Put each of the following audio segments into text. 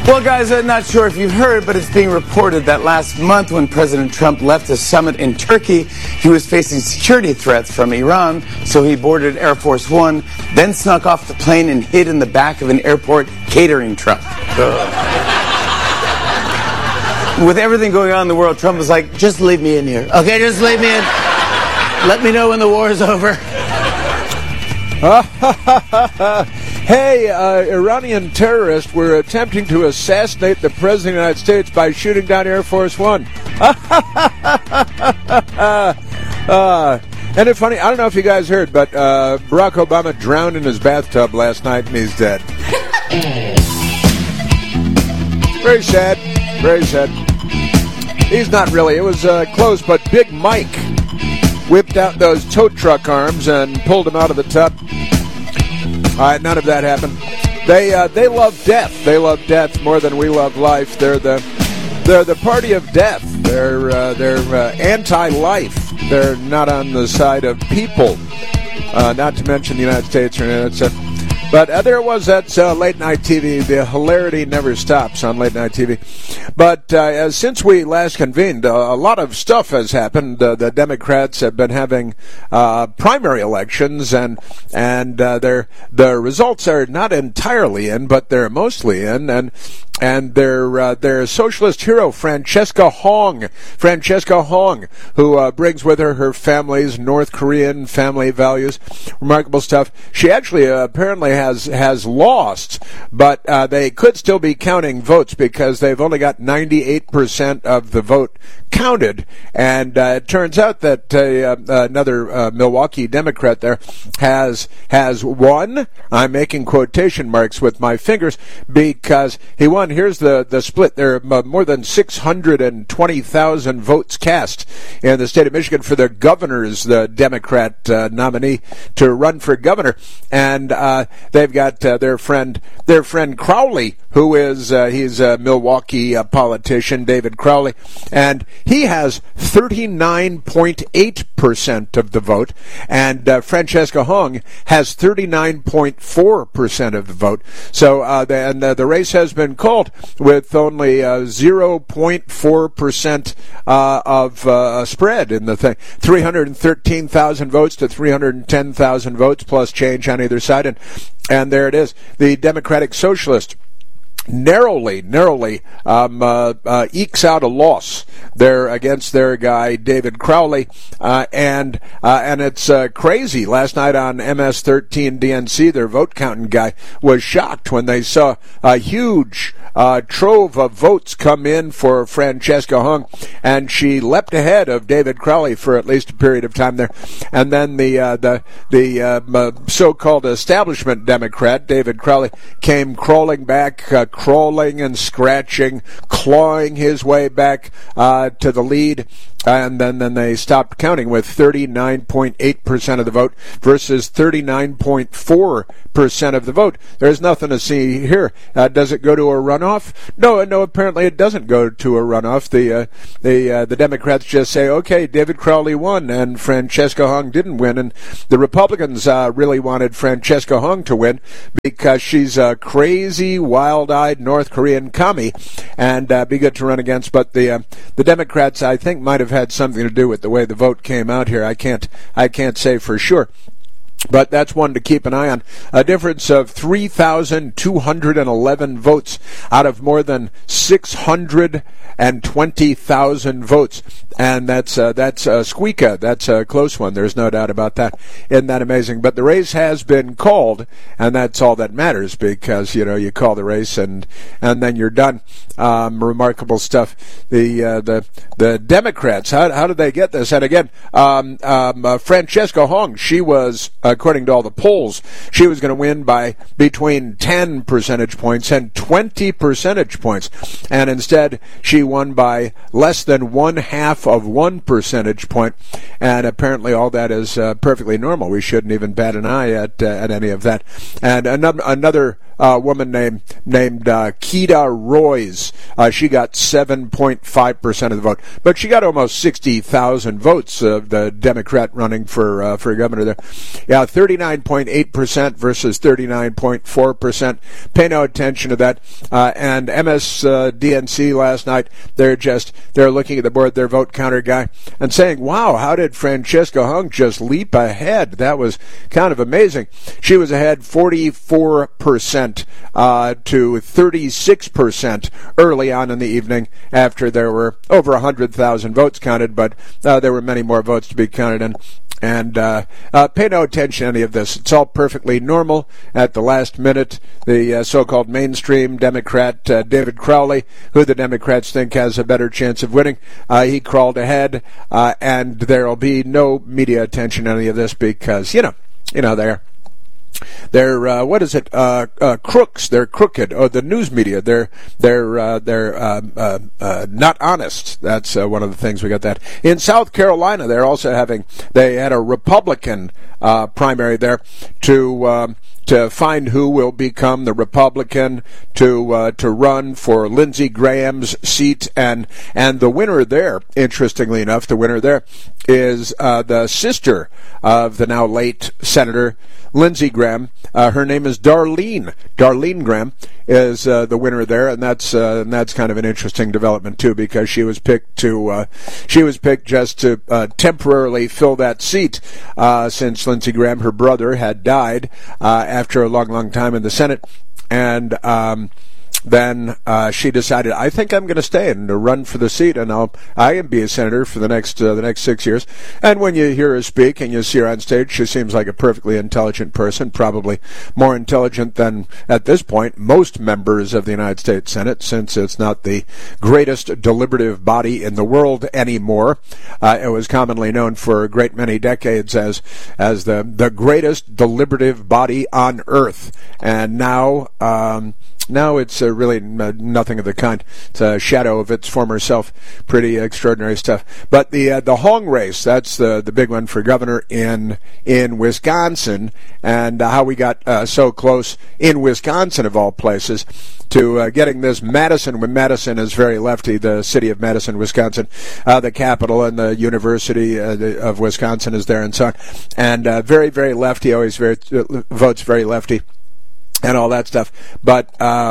Well, guys, I'm not sure if you've heard, but it's being reported that last month when President Trump left a summit in Turkey, he was facing security threats from Iran, so he boarded Air Force One, then snuck off the plane and hid in the back of an airport catering truck. With everything going on in the world, Trump was like, just leave me in here. Okay, just leave me in. Let me know when the war is over. Hey, Iranian terrorists were attempting to assassinate the President of the United States by shooting down Air Force One. And it's funny, I don't know if you guys heard, but Barack Obama drowned in his bathtub last night and he's dead. Very sad, very sad. He's not really, it was close, but Big Mike whipped out those tow truck arms and pulled him out of the tub. All right, none of that happened. They love death. They love death more than we love life. They're the party of death. They're anti-life. They're not on the side of people. Not to mention the United States or anything. But there was that late night TV. The hilarity never stops on late night TV. But since we last convened, a lot of stuff has happened. The Democrats have been having primary elections, and the results are not entirely in, but they're mostly in, and their socialist hero Francesca Hong, who brings with her family's North Korean family values, remarkable stuff. She actually apparently has lost, but they could still be counting votes because they've only got 98% of the vote counted, and it turns out that another Milwaukee Democrat there has won. I'm making quotation marks with my fingers because he won. Here's the split. There are more than 620,000 votes cast in the state of Michigan for the governor's, the Democrat nominee to run for governor, and they've got their friend Crowley, who is he's a Milwaukee politician, David Crowley, and he has 39.8% of the vote, and Francesca Hong has 39.4% of the vote. So the race has been called with only 0.4% of spread in the thing. 313,000 votes to 310,000 votes plus change on either side, and there it is. The Democratic Socialist narrowly ekes out a loss there against their guy David Crowley, and it's crazy. Last night on MS13 DNC, their vote counting guy was shocked when they saw a huge trove of votes come in for Francesca Hong, and she leapt ahead of David Crowley for at least a period of time there, and then the so-called establishment Democrat David Crowley came crawling back. Crawling and scratching, clawing his way back to the lead, and then they stopped counting with 39.8% of the vote versus 39.4% of the vote. There's nothing to see here. Does it go to a runoff? No, apparently it doesn't go to a runoff. The Democrats just say, okay, David Crowley won and Francesca Hong didn't win, and the Republicans really wanted Francesca Hong to win because she's a crazy, wild-eyed North Korean commie and be good to run against. But the Democrats, I think, might have had something to do with the way the vote came out here. I can't say for sure. But that's one to keep an eye on. A difference of 3,211 votes out of more than 620,000 votes. And that's Squeaka. That's a close one. There's no doubt about that. Isn't that amazing? But the race has been called, and that's all that matters because, you call the race and then you're done. Remarkable stuff. The Democrats, how did they get this? And again, Francesca Hong, she was, according to all the polls, she was going to win by between 10 percentage points and 20 percentage points. And instead, she won by less than 1/2 of 1 percentage point. And apparently all that is perfectly normal. We shouldn't even bat an eye at any of that. And another woman named Keita Royce. She got 7.5% of the vote, but she got almost 60,000 votes of the Democrat running for governor there. Yeah, 39.8% versus 39.4%. Pay no attention to that. And MSDNC last night, they're looking at the board, their vote counter guy, and saying, wow, how did Francesca Hung just leap ahead? That was kind of amazing. She was ahead 44% to 36% early on in the evening after there were over 100,000 votes counted, but there were many more votes to be counted. And pay no attention to any of this. It's all perfectly normal. At the last minute, the so-called mainstream Democrat, David Crowley, who the Democrats think has a better chance of winning, he crawled ahead, and there will be no media attention to any of this because, they're what is it? Crooks. They're crooked. Oh, the news media. They're not honest. That's one of the things we got. That in South Carolina, they had a Republican primary there to find who will become the Republican to run for Lindsey Graham's seat, and the winner there, interestingly enough, is the sister of the now late Senator Lindsey Graham. Her name is Darlene. Darlene Graham is the winner there, and that's kind of an interesting development too, because she was picked just to temporarily fill that seat since Lindsey Graham, her brother, had died after a long time in the Senate, and then she decided, I think I'm going to stay and run for the seat, and I can be a senator for the next 6 years. And when you hear her speak and you see her on stage, she seems like a perfectly intelligent person, probably more intelligent than, at this point, most members of the United States Senate, since it's not the greatest deliberative body in the world anymore. It was commonly known for a great many decades as the greatest deliberative body on earth, and now it's really nothing of the kind. It's a shadow of its former self. Pretty extraordinary stuff. But the Hong race, that's the big one for governor in Wisconsin, and how we got so close in Wisconsin, of all places, to getting this Madison. When Madison is very lefty, the city of Madison, Wisconsin, the capital, and the University of Wisconsin is there, and so on. And very, very lefty, always votes very lefty, and all that stuff, but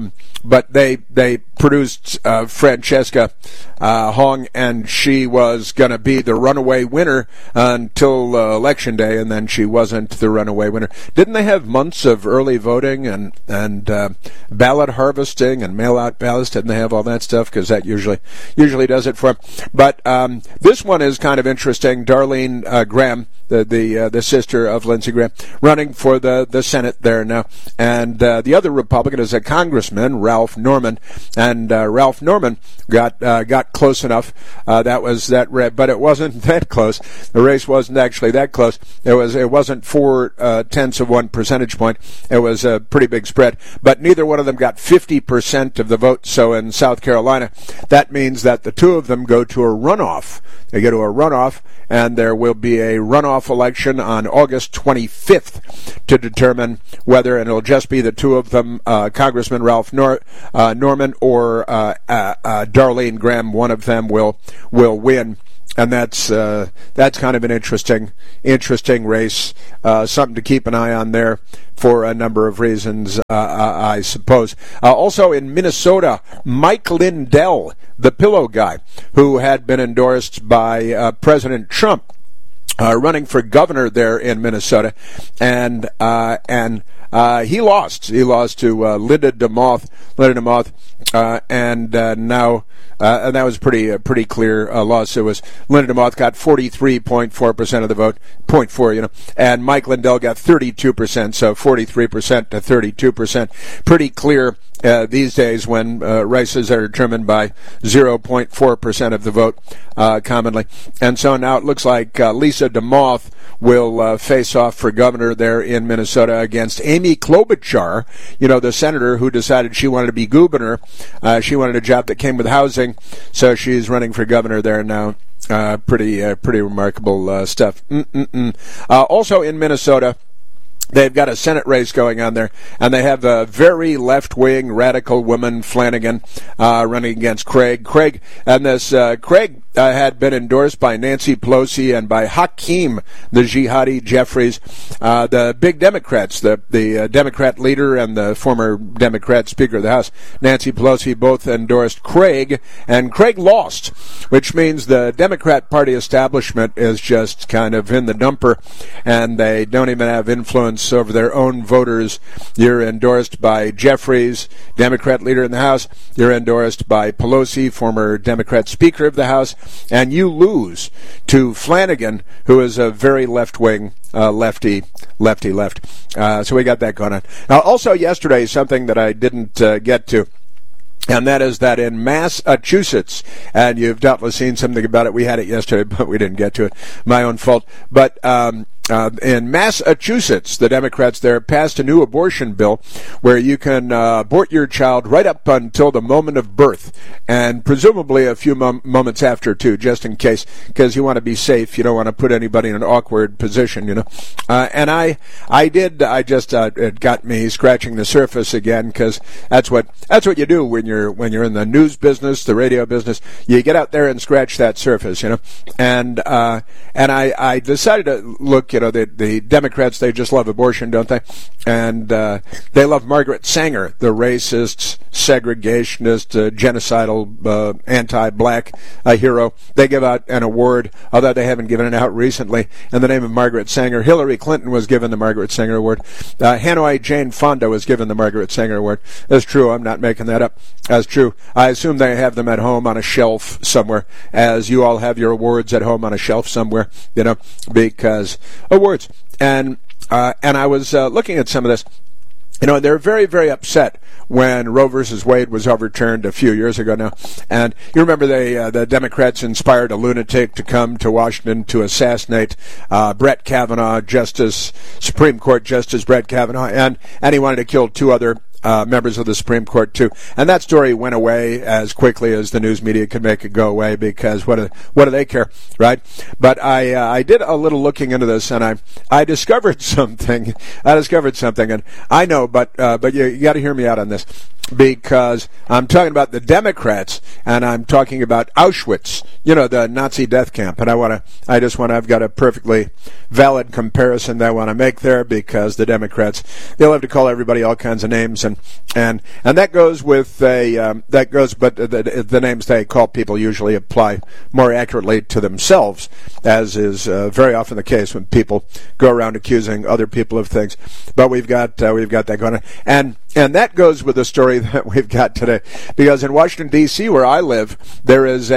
they produced Francesca Hong, and she was going to be the runaway winner until Election Day, and then she wasn't the runaway winner. Didn't they have months of early voting and ballot harvesting and mail-out ballots? Didn't they have all that stuff? Because that usually does it for them. But this one is kind of interesting. Darlene Graham, the sister of Lindsey Graham, running for the Senate there now, and the other Republican is a congressman, Ralph Norman, and Ralph Norman got close enough. But it wasn't that close. The race wasn't actually that close. It wasn't 0.4 of 1 percentage point. It was a pretty big spread. But neither one of them got 50% of the vote. So in South Carolina, that means that the two of them go to a runoff. They go to a runoff, and there will be a runoff election on August 25th to determine whether, and it'll just be the two of them, Congressman Ralph Norman or Darlene Graham. One of them will win. And that's kind of an interesting race, something to keep an eye on there for a number of reasons, I suppose. Also in Minnesota, Mike Lindell, the pillow guy, who had been endorsed by President Trump, running for governor there in Minnesota, and he lost. He lost to Linda DeMoth, and now. And that was a pretty clear loss. It was Linda DeMoth got 43.4% of the vote, 0.4, and Mike Lindell got 32%, so 43% to 32%. Pretty clear these days when races are determined by 0.4% of the vote commonly. And so now it looks like Lisa DeMoth will face off for governor there in Minnesota against Amy Klobuchar, the senator who decided she wanted to be governor. She wanted a job that came with housing, so she's running for governor there now. Pretty remarkable stuff. Also in Minnesota, They've got a Senate race going on there, and they have a very left-wing radical woman, Flanagan, running against Craig. Craig had been endorsed by Nancy Pelosi and by Hakeem, the jihadi Jeffries, the big Democrats, the Democrat leader and the former Democrat Speaker of the House, Nancy Pelosi, both endorsed Craig, and Craig lost, which means the Democrat Party establishment is just kind of in the dumper, and they don't even have influence over their own voters. You're endorsed by Jeffries, Democrat leader in the House. You're endorsed by Pelosi, former Democrat Speaker of the House, and you lose to Flanagan, who is a very left-wing lefty left. So we got that going on. Now, also yesterday, something that I didn't get to, and that is that in Massachusetts, and you've doubtless seen something about it. We had it yesterday, but we didn't get to it. My own fault. But in Massachusetts, the Democrats there passed a new abortion bill where you can abort your child right up until the moment of birth, and presumably a few moments after, too, just in case, because you want to be safe. You don't want to put anybody in an awkward position, you know. And it got me scratching the surface again, because that's what you do when you're in the news business, the radio business. You get out there and scratch that surface, you know. And I decided to look. You know, the Democrats, they just love abortion, don't they? And they love Margaret Sanger, the racist, segregationist, genocidal, anti-black hero. They give out an award, although they haven't given it out recently, in the name of Margaret Sanger. Hillary Clinton was given the Margaret Sanger Award. Hanoi Jane Fonda was given the Margaret Sanger Award. That's true. I'm not making that up. That's true. I assume they have them at home on a shelf somewhere, as you all have your awards at home on a shelf somewhere, you know, because awards. And I was looking at some of this. You know, they're very, very upset when Roe versus Wade was overturned a few years ago now. And you remember the Democrats inspired a lunatic to come to Washington to assassinate Brett Kavanaugh, Supreme Court Justice Brett Kavanaugh, and he wanted to kill two other members of the Supreme Court too, and that story went away as quickly as the news media could make it go away, because what do they care, right? But I did a little looking into this, and I discovered something. And I know, but you got to hear me out on this, because I'm talking about the Democrats, and I'm talking about Auschwitz, you know, the Nazi death camp. And I've got a perfectly valid comparison that I want to make there, because the Democrats, they'll have to call everybody all kinds of names, and that goes with but the names they call people usually apply more accurately to themselves, as is very often the case when people go around accusing other people of things. But we've got that going on, and that goes with the story that we've got today, because in Washington D.C., where I live, there is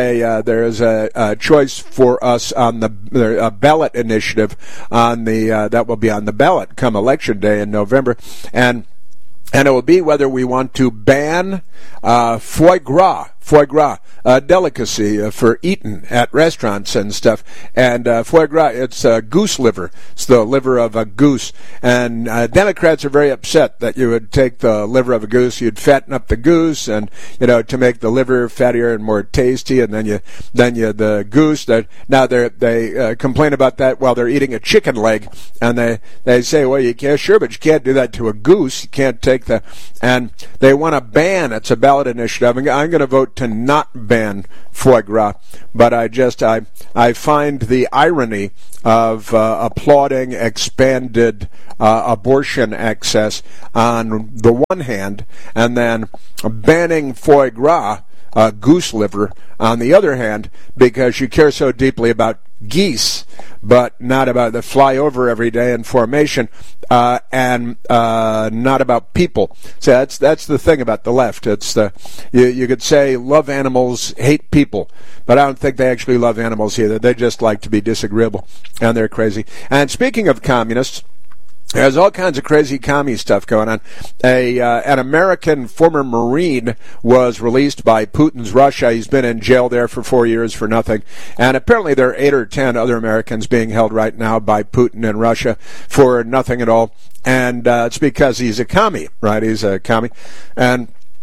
a choice for us on the ballot initiative that will be on the ballot come Election Day in November, and it will be whether we want to ban foie gras, a delicacy for eating at restaurants and stuff. And foie gras, it's goose liver. It's the liver of a goose. And Democrats are very upset that you would take the liver of a goose, you'd fatten up the goose, and to make the liver fattier and more tasty, and then the goose. Now they complain about that while they're eating a chicken leg, and they say, well, you can't, sure, but you can't do that to a goose. You can't take and they want to ban. It's a ballot initiative. I'm going to vote to not ban foie gras, but I find the irony of applauding expanded abortion access on the one hand, and then banning foie gras, goose liver, on the other hand, because you care so deeply about geese, but not about the fly over every day in formation, and not about people. So that's the thing about the left. It's you could say love animals, hate people, but I don't think they actually love animals either. They just like to be disagreeable, and they're crazy. And speaking of communists, there's all kinds of crazy commie stuff going on. An American former Marine was released by Putin's Russia. He's been in jail there for 4 years for nothing. And apparently there are 8 or 10 other Americans being held right now by Putin in Russia for nothing at all. And it's because he's a commie, right? He's a commie. And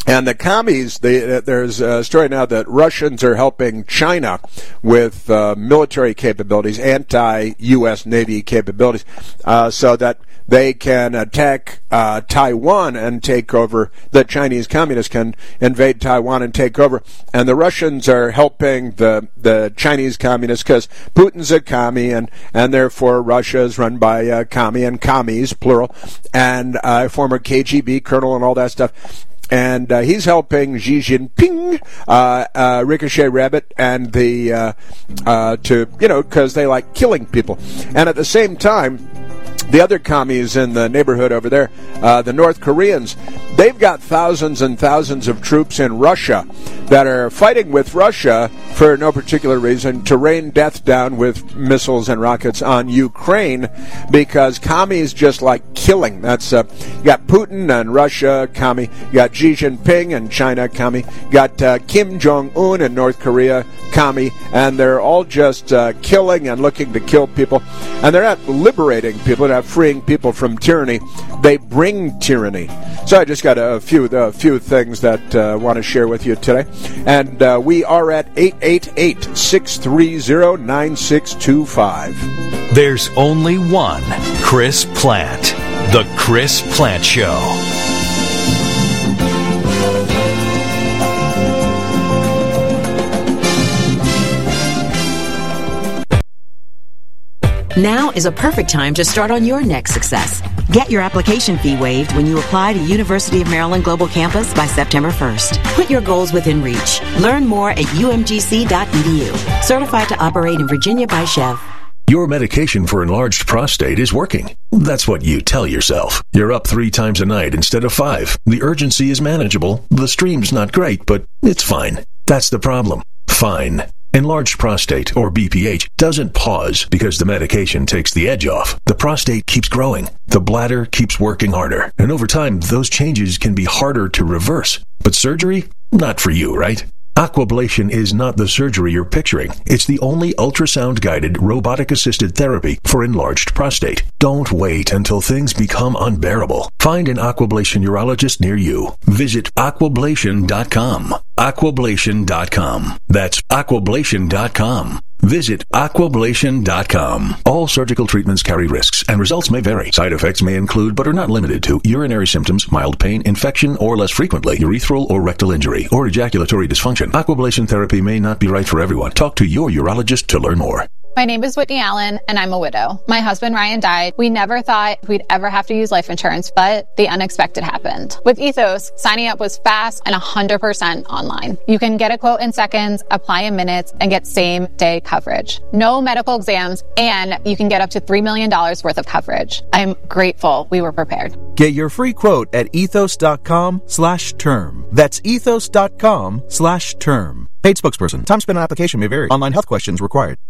And the commies, there's a story now that Russians are helping China with military capabilities, anti-U.S. Navy capabilities, so that they can attack Taiwan and take over. The Chinese communists can invade Taiwan and take over. And the Russians are helping the Chinese communists because Putin's a commie, and therefore Russia is run by a commie, and commies, plural, and a former KGB colonel and all that stuff. And he's helping Xi Jinping, Ricochet Rabbit, and because they like killing people. And at the same time, the other commies in the neighborhood over there, the North Koreans, they've got thousands and thousands of troops in Russia that are fighting with Russia for no particular reason to rain death down with missiles and rockets on Ukraine, because commies just like killing. That's you got Putin and Russia, commie. You got Xi Jinping and China, commie. You got Kim Jong-un in North Korea, commie. And they're all just killing and looking to kill people. And they're not liberating people. They're not freeing people from tyranny. They bring tyranny. So I just got a few things that I want to share with you today. And we are at 888-630-9625. There's only one Chris Plante. The Chris Plante Show. Now is a perfect time to start on your next success. Get your application fee waived when you apply to University of Maryland Global Campus by September 1st. Put your goals within reach. Learn more at umgc.edu. Certified to operate in Virginia by Chev. Your medication for enlarged prostate is working. That's what you tell yourself. You're up 3 times a night instead of 5. The urgency is manageable. The stream's not great, but it's fine. That's the problem. Fine. Enlarged prostate, or BPH, doesn't pause because the medication takes the edge off. The prostate keeps growing. The bladder keeps working harder. And over time, those changes can be harder to reverse. But surgery? Not for you, right? Aquablation is not the surgery you're picturing. It's the only ultrasound-guided, robotic-assisted therapy for enlarged prostate. Don't wait until things become unbearable. Find an Aquablation urologist near you. Visit aquablation.com. Aquablation.com. That's aquablation.com. Visit aquablation.com. All surgical treatments carry risks, and results may vary. Side effects may include, but are not limited to, urinary symptoms, mild pain, infection, or less frequently, urethral or rectal injury, or ejaculatory dysfunction. Aquablation therapy may not be right for everyone. Talk to your urologist to learn more. My name is Whitney Allen, and I'm a widow. My husband, Ryan, died. We never thought we'd ever have to use life insurance, but the unexpected happened. With Ethos, signing up was fast and 100% online. You can get a quote in seconds, apply in minutes, and get same-day coverage. No medical exams, and you can get up to $3 million worth of coverage. I'm grateful we were prepared. Get your free quote at ethos.com/term. That's ethos.com/term. Paid spokesperson. Time spent on application may vary. Online health questions required.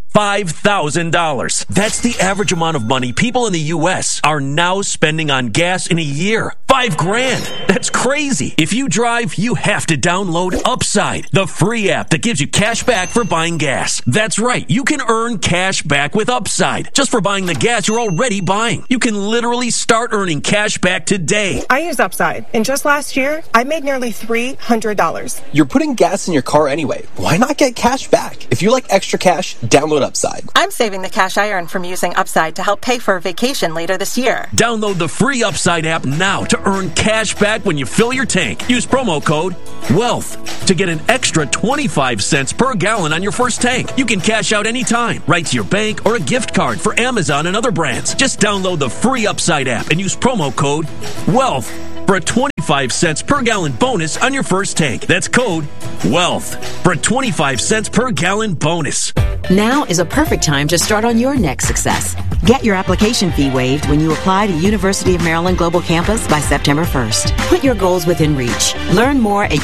$5,000. That's the average amount of money people in the U.S. are now spending on gas in a year. $5,000. That's crazy. If you drive, you have to download Upside, the free app that gives you cash back for buying gas. That's right. You can earn cash back with Upside just for buying the gas you're already buying. You can literally start earning cash back today. I use Upside, and just last year, I made nearly $300. You're putting gas in your car anyway. Why not get cash back? If you like extra cash, download Upside. I'm saving the cash I earn from using Upside to help pay for a vacation later this year. Download the free Upside app now to earn cash back when you fill your tank. Use promo code WEALTH to get an extra 25 cents per gallon on your first tank. You can cash out anytime, right to your bank or a gift card for Amazon and other brands. Just download the free Upside app and use promo code WEALTH for a 25 cents per gallon bonus on your first tank. That's code WEALTH for a 25 cents per gallon bonus. Now is a perfect time to start on your next success. Get your application fee waived when you apply to University of Maryland Global Campus by September 1st. Put your goals within reach. Learn more at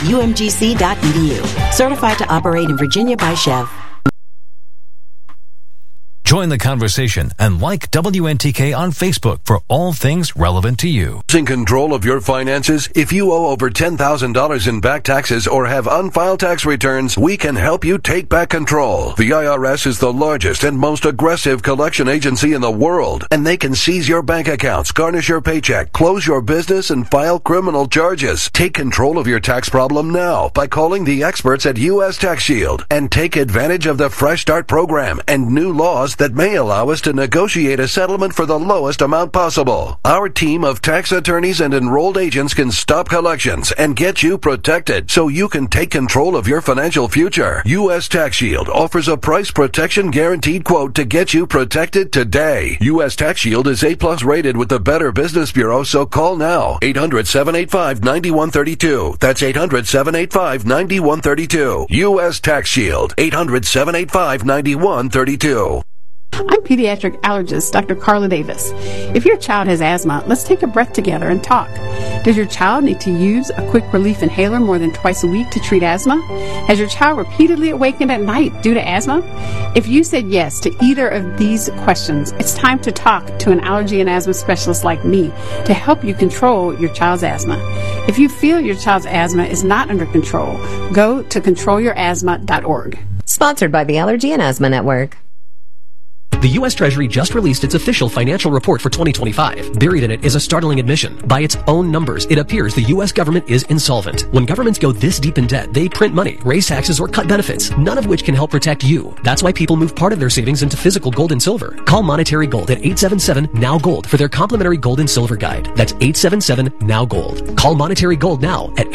umgc.edu. Certified to operate in Virginia by Chev. Join the conversation and like WNTK on Facebook for all things relevant to you. In control of your finances? If you owe over $10,000 in back taxes or have unfiled tax returns, we can help you take back control. The IRS is the largest and most aggressive collection agency in the world, and they can seize your bank accounts, garnish your paycheck, close your business, and file criminal charges. Take control of your tax problem now by calling the experts at U.S. Tax Shield and take advantage of the Fresh Start program and new laws that may allow us to negotiate a settlement for the lowest amount possible. Our team of tax attorneys and enrolled agents can stop collections and get you protected so you can take control of your financial future. U.S. Tax Shield offers a price protection guaranteed quote to get you protected today. U.S. Tax Shield is A+ rated with the Better Business Bureau, so call now. 800-785-9132. That's 800-785-9132. U.S. Tax Shield. 800-785-9132. I'm pediatric allergist Dr. Carla Davis. If your child has asthma, let's take a breath together and talk. Does your child need to use a quick relief inhaler more than twice a week to treat asthma? Has your child repeatedly awakened at night due to asthma? If you said yes to either of these questions, it's time to talk to an allergy and asthma specialist like me to help you control your child's asthma. If you feel your child's asthma is not under control, go to controlyourasthma.org. Sponsored by the Allergy and Asthma Network. The U.S. Treasury just released its official financial report for 2025. Buried in it is a startling admission. By its own numbers, it appears the U.S. government is insolvent. When governments go this deep in debt, they print money, raise taxes, or cut benefits, none of which can help protect you. That's why people move part of their savings into physical gold and silver. Call Monetary Gold at 877-NOW-GOLD for their complimentary gold and silver guide. That's 877-NOW-GOLD. Call Monetary Gold now at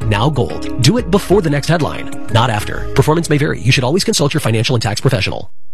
877-NOW-GOLD. Do it before the next headline, not after. Performance may vary. You should always consult your financial and tax professional.